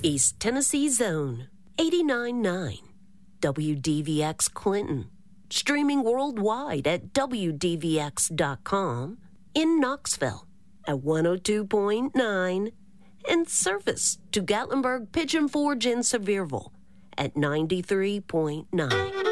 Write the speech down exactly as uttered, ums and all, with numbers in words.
East Tennessee Zone, eighty-nine point nine. W D V X Clinton, streaming worldwide at W D V X dot com. In Knoxville at one oh two point nine. And service to Gatlinburg, Pigeon Forge, and Sevierville at ninety-three point nine.